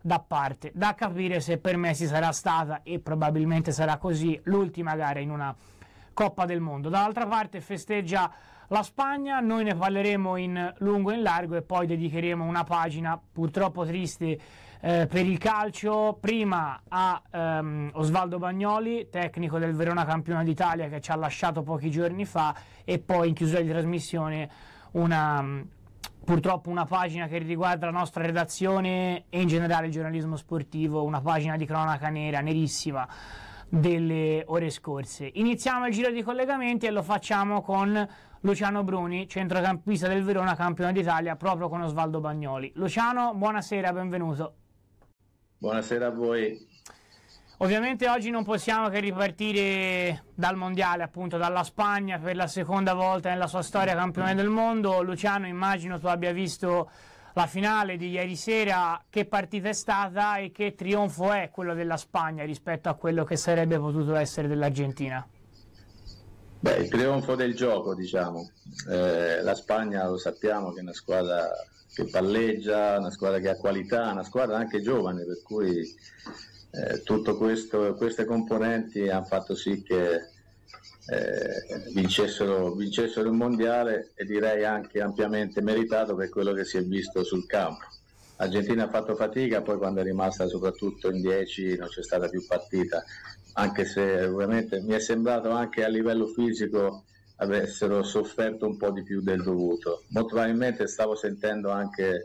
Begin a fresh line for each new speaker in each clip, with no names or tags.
da parte, da capire se per Messi sarà stata, e probabilmente sarà così, l'ultima gara in una Coppa del Mondo. Dall'altra parte festeggia la Spagna, noi ne parleremo in lungo e in largo e poi dedicheremo una pagina purtroppo triste per il calcio, prima a Osvaldo Bagnoli, tecnico del Verona campione d'Italia, che ci ha lasciato pochi giorni fa, e poi in chiusura di trasmissione purtroppo una pagina che riguarda la nostra redazione e in generale il giornalismo sportivo, una pagina di cronaca nera, nerissima, delle ore scorse. Iniziamo il giro di collegamenti e lo facciamo con Luciano Bruni, centrocampista del Verona campione d'Italia, proprio con Osvaldo Bagnoli. Luciano, buonasera, benvenuto.
Buonasera a voi.
Ovviamente oggi non possiamo che ripartire dal mondiale, appunto dalla Spagna, per la seconda volta nella sua storia campione del mondo. Luciano, immagino tu abbia visto la finale di ieri sera. Che partita è stata e che trionfo è quello della Spagna rispetto a quello che sarebbe potuto essere dell'Argentina?
Beh, il trionfo del gioco, diciamo. La Spagna lo sappiamo che è una squadra che palleggia, una squadra che ha qualità, una squadra anche giovane, per cui tutto queste componenti hanno fatto sì che vincessero il mondiale, e direi anche ampiamente meritato per quello che si è visto sul campo. L'Argentina ha fatto fatica, poi quando è rimasta soprattutto in 10 non c'è stata più partita, anche se ovviamente mi è sembrato anche a livello fisico avessero sofferto un po' di più del dovuto. Molto probabilmente stavo sentendo anche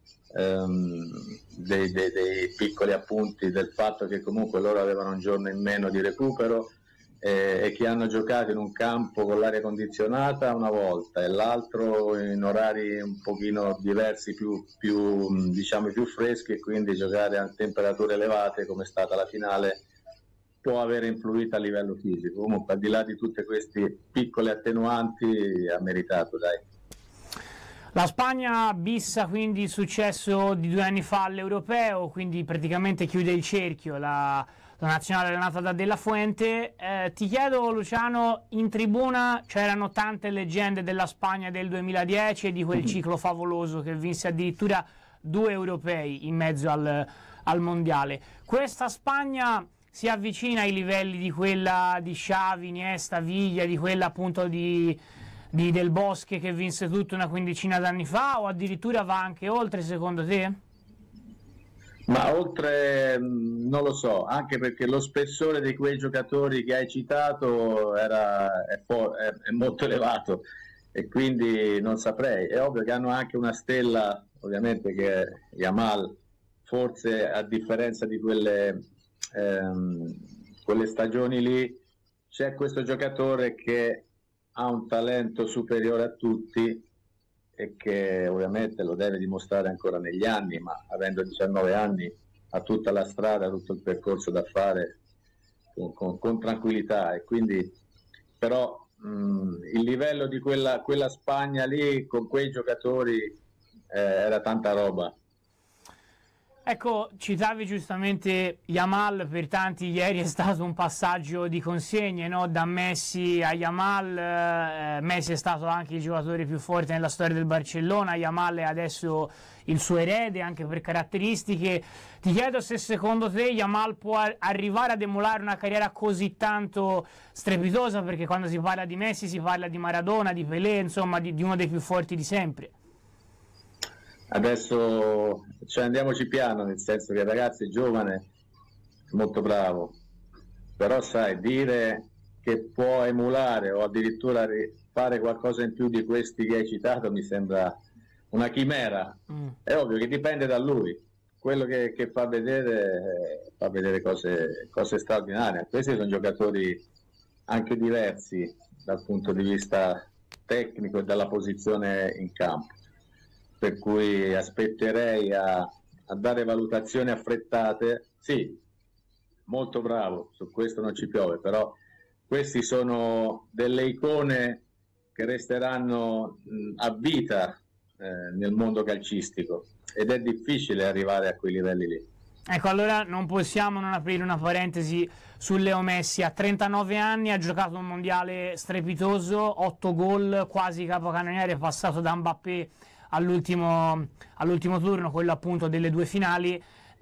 dei piccoli appunti del fatto che comunque loro avevano un giorno in meno di recupero e che hanno giocato in un campo con l'aria condizionata una volta e l'altro in orari un pochino diversi, diciamo più freschi, e quindi giocare a temperature elevate come è stata la finale può avere influito a livello fisico. Comunque, al di là di tutte queste piccole attenuanti, ha meritato, dai.
La Spagna bissa quindi il successo di 2 anni fa all'Europeo, quindi praticamente chiude il cerchio la nazionale allenata da De La Fuente. Ti chiedo, Luciano, in tribuna c'erano tante leggende della Spagna del 2010 e di quel ciclo favoloso che vinse addirittura 2 europei in mezzo al mondiale. Questa Spagna si avvicina ai livelli di quella di Xavi, Iniesta, Viglia, di quella appunto di Del Bosque che vinse tutto una quindicina d'anni fa, o addirittura va anche oltre, secondo te?
Ma oltre non lo so, anche perché lo spessore di quei giocatori che hai citato è molto elevato, e quindi non saprei. È ovvio che hanno anche una stella, ovviamente, che è Yamal, forse a differenza di quelle stagioni lì c'è questo giocatore che ha un talento superiore a tutti e che ovviamente lo deve dimostrare ancora negli anni, ma avendo 19 anni ha tutta la strada, tutto il percorso da fare con tranquillità, e quindi però il livello di quella Spagna lì con quei giocatori era tanta roba.
Ecco, citavi giustamente Yamal, per tanti ieri è stato un passaggio di consegne, no? Da Messi a Yamal. Messi è stato anche il giocatore più forte nella storia del Barcellona, Yamal è adesso il suo erede anche per caratteristiche. Ti chiedo se secondo te Yamal può arrivare ad emulare una carriera così tanto strepitosa, perché quando si parla di Messi si parla di Maradona, di Pelé, insomma di uno dei più forti di sempre.
Adesso andiamoci piano, nel senso che il ragazzo è giovane, molto bravo, però sai, dire che può emulare o addirittura fare qualcosa in più di questi che hai citato mi sembra una chimera. È ovvio che dipende da lui, quello che fa vedere cose straordinarie. Questi sono giocatori anche diversi dal punto di vista tecnico e dalla posizione in campo, per cui aspetterei a dare valutazioni affrettate. Sì, molto bravo, su questo non ci piove, però questi sono delle icone che resteranno a vita nel mondo calcistico, ed è difficile arrivare a quei livelli lì.
Ecco, allora non possiamo non aprire una parentesi su Leo Messi. A 39 anni ha giocato un mondiale strepitoso, 8 gol, quasi capocannoniere, passato da Mbappé all'ultimo turno, quello appunto delle 2 finali.